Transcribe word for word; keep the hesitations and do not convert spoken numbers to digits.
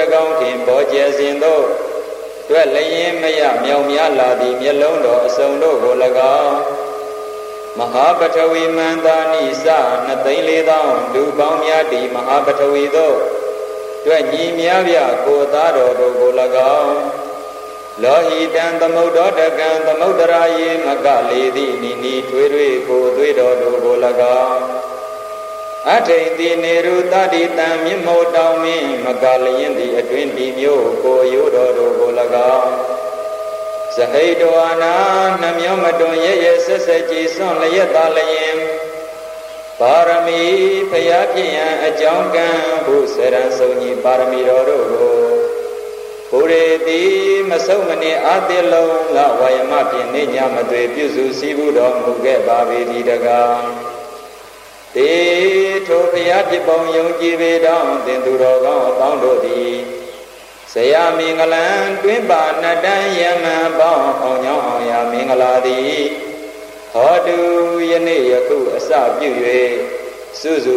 ကောင်ခင်ဘောကျဲစဉ်သို့တွက်လျင်မရမြောင်များလာသည့်မျက်လုံးတော်အစုံတို့ကို၎င်းမဟာပထဝီမန္တာနိစနှစ်သိန်းလေးသောင်းလူပေါင်းများတီမဟာပထဝီသို့တွက်ညီများပြကိုသားတော်တို့ကို၎င်းလောဟိတံသမုဒ္ဒောတကံသမုဒ္ဒရာယေမကလေသည့်နိနိထွေးထွေးကိုသွေးတော်တို့ကို၎င်းအထိန်တိနေရုတတိတံမြင့်မို့တောင်းမင်းမကလျင်သည်အတွင်ဒီမျိုးကိုရိုးတော်တို့ကို၎င်းဇဟိတောအနာနှမျောမတွန်ရဲ့ရဲ့ဆက်ဆက်ကြည်စွန့်လျက်သာလျင်ပါရမီဖျားဖြစ်ရန်အကြောင်းကံဘုဆရံစုံကြီးပါရမီတော်တို့ကိုဘုရေတိမဆုံးမနေအတိလုံးလဝါယမဖြင့်နေညမသွေပြုစုစည်းဘူးတော်မူခဲ့ပါပေသည်တကားတေထိုဖျားဖြစ်ပုံယုံကြည်ပေတောင်းသင်သူတော်ကောင်းအပေါင်းတို့သည်ဆရာမင်္ဂလံတွင်ပါနတန်ယမံပေါင်းအောင်ကြောင်းအောင်ရာမင်္ဂလာသည်ဟောတုယနေ့ယခုအစပြု၍စုစု